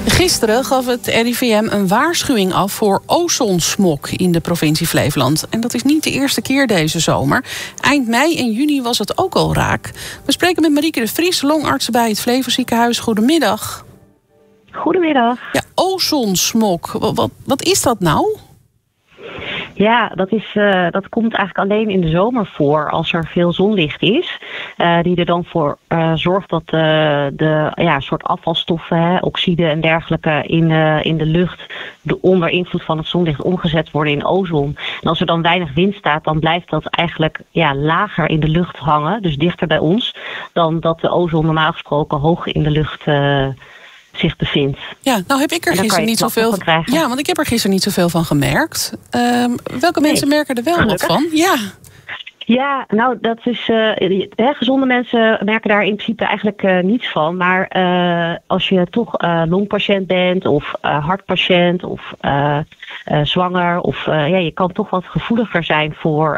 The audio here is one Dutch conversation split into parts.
Gisteren gaf het RIVM een waarschuwing af voor ozonsmog in de provincie Flevoland. En dat is niet de eerste keer deze zomer. Eind mei en juni was het ook al raak. We spreken met Marieke de Vries, longarts bij het Flevoziekenhuis. Goedemiddag. Goedemiddag. Ja, ozonsmog. Wat is dat nou? Ja, dat komt eigenlijk alleen in de zomer voor als er veel zonlicht is. Die er dan voor zorgt dat de soort afvalstoffen, oxiden en dergelijke in de lucht onder invloed van het zonlicht omgezet worden in ozon. En als er dan weinig wind staat, dan blijft dat eigenlijk lager in de lucht hangen. Dus dichter bij ons dan dat de ozon normaal gesproken hoog in de lucht zich bevindt. Ja, nou heb ik er gisteren niet zoveel van. Ja, want ik heb er gisteren niet zoveel van gemerkt. Welke mensen merken er wel wat van? Ja. Ja, nou dat is gezonde mensen merken daar in principe eigenlijk niets van. Maar als je toch longpatiënt bent of hartpatiënt of zwanger of je kan toch wat gevoeliger zijn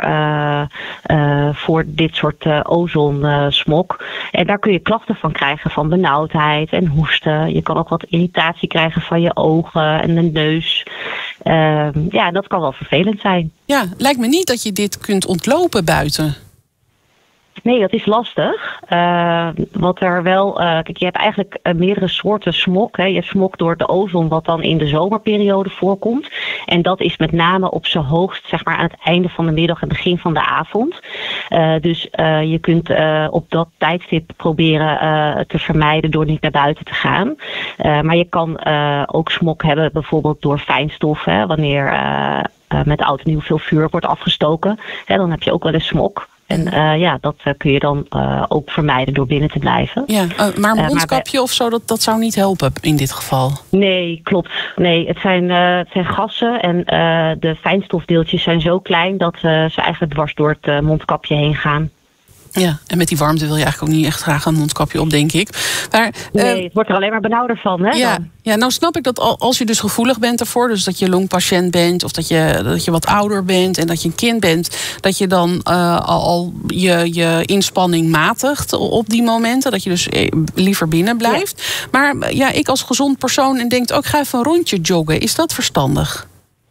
voor dit soort ozonsmog. En daar kun je klachten van krijgen van benauwdheid en hoesten. Je kan ook wat irritatie krijgen van je ogen en de neus. Dat kan wel vervelend zijn. Ja, lijkt me niet dat je dit kunt ontlopen buiten. Nee, dat is lastig. Wat er wel... kijk, je hebt eigenlijk meerdere soorten smog. Hè. Je hebt smog door de ozon wat dan in de zomerperiode voorkomt. En dat is met name op zijn hoogst zeg maar aan het einde van de middag en begin van de avond. Dus je kunt op dat tijdstip proberen te vermijden door niet naar buiten te gaan. Maar je kan ook smog hebben bijvoorbeeld door fijnstof. Hè, wanneer met oud en nieuw veel vuur wordt afgestoken. Hè, dan heb je ook wel eens smog. En dat kun je dan ook vermijden door binnen te blijven. Ja, maar een mondkapje of zo, dat zou niet helpen in dit geval? Nee, klopt. Nee, het zijn gassen en de fijnstofdeeltjes zijn zo klein dat ze eigenlijk dwars door het mondkapje heen gaan. Ja, en met die warmte wil je eigenlijk ook niet echt graag een mondkapje op, denk ik. Maar, nee, het wordt er alleen maar benauwder van, hè? Ja, nou snap ik dat als je dus gevoelig bent ervoor, dus dat je longpatiënt bent of dat je wat ouder bent en dat je een kind bent, dat je dan al je inspanning matigt op die momenten, dat je dus liever binnen blijft. Ja. Maar ik als gezond persoon en denk ook, ga even een rondje joggen. Is dat verstandig?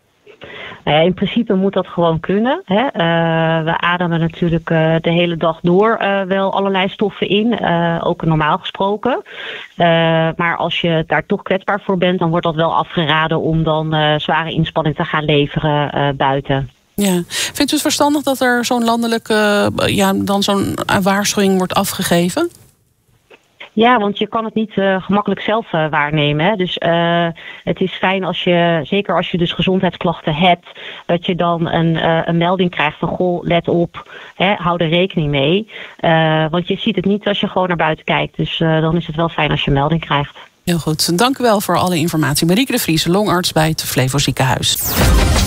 In principe moet dat gewoon kunnen. Hè. We ademen natuurlijk de hele dag door wel allerlei stoffen in, ook normaal gesproken. Maar als je daar toch kwetsbaar voor bent, dan wordt dat wel afgeraden om dan zware inspanning te gaan leveren buiten. Ja. Vindt u het verstandig dat er zo'n landelijke, dan zo'n waarschuwing wordt afgegeven? Ja, want je kan het niet gemakkelijk zelf waarnemen. Hè. Dus het is fijn als je, zeker als je dus gezondheidsklachten hebt, dat je dan een melding krijgt van goh, let op, hou er rekening mee. Want je ziet het niet als je gewoon naar buiten kijkt. Dus dan is het wel fijn als je een melding krijgt. Heel goed. Dank u wel voor alle informatie. Marieke de Vries, longarts bij het Flevoziekenhuis.